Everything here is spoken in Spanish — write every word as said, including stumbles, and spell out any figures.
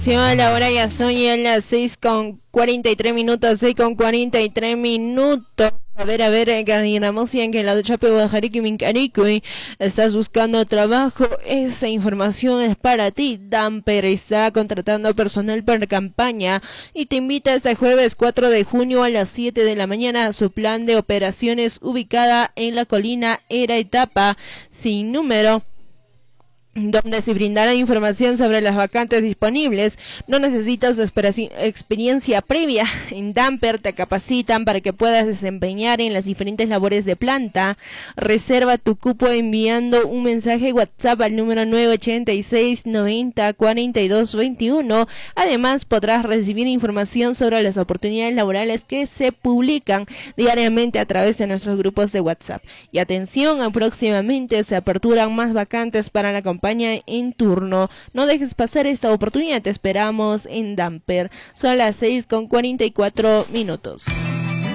La hora ya son ya las seis con cuarenta y tres minutos, seis con cuarenta y tres minutos. A ver, a ver, ganamos en que la de Chape Guajariki Mincarico estás buscando trabajo. Esa información es para ti. Damper está contratando personal para campaña y te invita este jueves cuatro de junio a las siete de la mañana a su plan de operaciones ubicada en la colina Era Etapa sin número, donde se brindará información sobre las vacantes disponibles. No necesitas experiencia previa. En Damper te capacitan para que puedas desempeñar en las diferentes labores de planta. Reserva tu cupo enviando un mensaje WhatsApp al número nueve ochenta y seis noventa cuarenta y dos veintiuno. Además podrás recibir información sobre las oportunidades laborales que se publican diariamente a través de nuestros grupos de WhatsApp. Y atención, próximamente se aperturan más vacantes para la compañía en turno. No dejes pasar esta oportunidad, te esperamos en Damper. Son las seis con cuarenta y cuatro minutos.